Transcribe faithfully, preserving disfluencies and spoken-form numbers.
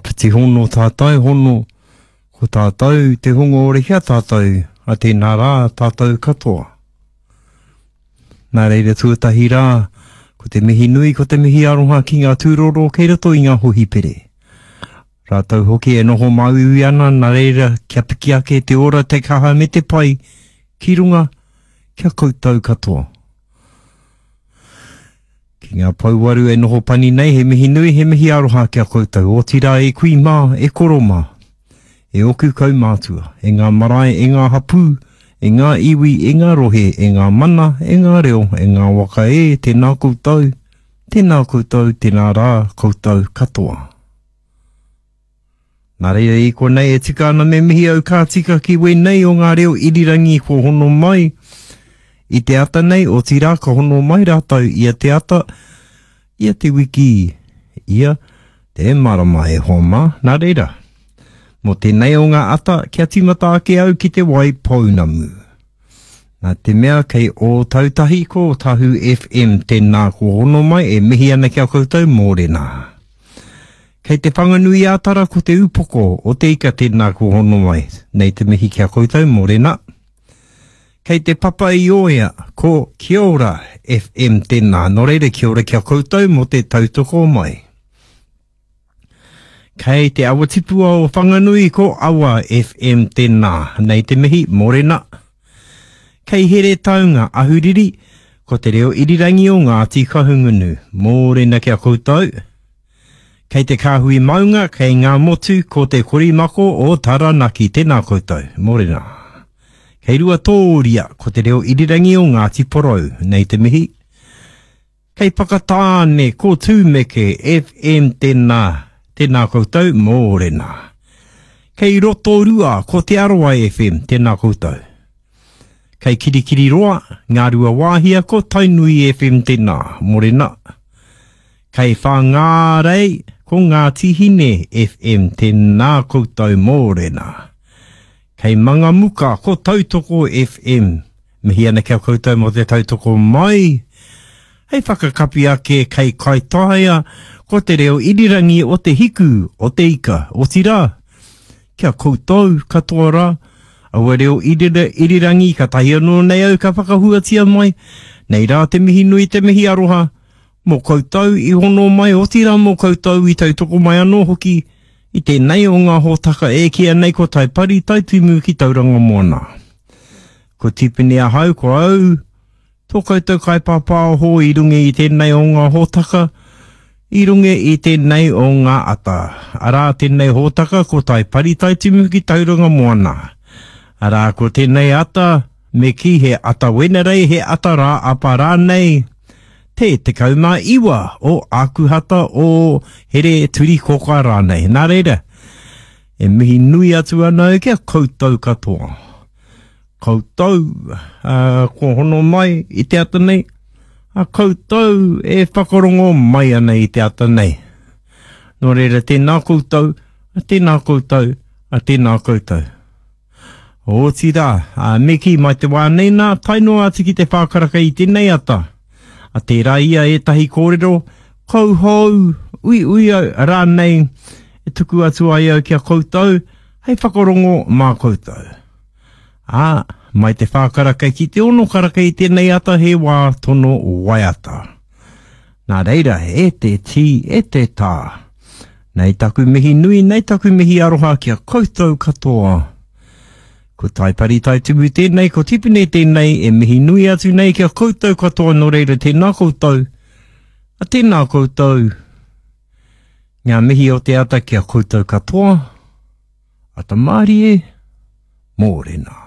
piti hono tātai hono, ko tātou te hongo orehia tātou, a tēnā rā tātou katoa. Nā reira tuatahi rā, ko te mihi nui, ko te mihi aroha ki ngā tūroro kei rato i ngā hohi pere. Rātou hoki e noho mauiwi ana, nā reira kia piki ake te ora te kaha me te pai, ki runga, kia koutou katoa. Ki ngā pauaru e noho pani nei, he mihi nui, he mihi aroha kia koutou, o tira e kui mā, e koro mā, e oku kau mātua, e ngā marae, e ngā hapū, e ngā iwi, e ngā rohe, e ngā mana, e ngā reo, e ngā waka e, tēnā koutou, tēnā koutou, tēnā rā koutou katoa. Nā reira i ko nei e tika ana me mihi au kā tika ki we nei o ngā reo irirangi ko hono mai, i te ata nei o tira ka hono mai rātau, ia te ata, ia te wiki, ia te marama e homa, nā reira. Mo tēnei o ngā ata, kia timata ake au ki te wai paunamu. Nā te mea kei o tautahi ko Tahu F M tēnā ko hono mai e mihi ana kia koutou mōrena. Kei te whanganui ātara ko te upoko o te ika tēnā ko hono mai, nei te mihi kia koutou mōrena. Kei te papa i oia ko Kia ora F M tēnā, no reira kia ora kia koutou mo te tautoko mai. Kei te awa tipua o whanganui ko Awa F M tēnā, nei te mihi mōrena. Kei here taunga ahuriri, ko te reo irirangi o ngā tikahungunu, mōrena kia koutou. Kei te kāhui maunga, kei ngā motu, ko te korimako o Taranaki, tēnā koutou, mōrena. Kei rua tōria, ko te reo irirangi o ngā tiporau, nei te mihi. Kei pakatāne, ko Tūmeke F M tēnā, tēnā koutou, mōrena. Kei Rotorua, ko te Aroa F M, tēnā koutou. Kei Kirikiri Roa, ngā rua wāhia, ko Tainui F M tēnā, mōrena. Kei Whangārei, ko ngā Tihine F M, tēnā koutou, mōrena. Kei Mangamuka, ko Tautoko F M, mihi ana kia koutou mo te tautoko mai. Hei whakakapi ake kei Kaitaia, ko te reo irirangi o te hiku, o te ika, o tira. Kia koutou, katoa rā, aua reo irira, irirangi, ka tahi anō nei au ka whakahuatia mai, nei rā te mihi nui, te mihi aroha, mō koutou i hono mai, o tira mō koutou i tautoko mai anō hoki, i tēnei o ngā hōtaka e kia nei ko tai pari, tai tumu ki tauranga moana. Ko tipene a hau, ko au, tō koutou kai pāpā ho i rungi i tēnei o ngā hōtaka, i rungi i tēnei o ngā ata. Arā tēnei hōtaka ko tai pari tai tumu ki tauranga moana. Arā ko tēnei ata, me ki he ata wenerei, he ata rā apa rā nei. Te te kaumā iwa o akuhata o here turi koka rā nei. Nā reira, e mihi nui atu anau kia koutou katoa. Koutou, uh, ko hono mai i te ata nei, a koutou e whakarongo mai ana i te ata nei. Nō reira, tēnā koutou, a tēnā koutou, a tēnā koutou. O tira, a meki mai te wānei nā, taino atu ki te whākaraka i tēnei ata. A tērā ia e tahi kōrero, kau hou, ui ui au, rā nei, e tuku atu ai au kia koutou, hei whakarongo mā koutou. Ā, mai te whākaraka ki te ono karaka i tēnei ata he wā tono waiata. Nā reira, e te ti, e te tā. Nei taku mihi nui, nei taku mihi aroha kia koutou katoa. Ko tai pari tai tumu tēnei, ko tipene tēnei, e mihi nui atu nei kia koutou katoa no reira tēnā koutou. A tēnā koutou. Ngā mihi o te ata kia koutou katoa. Ata mārie, mōrena.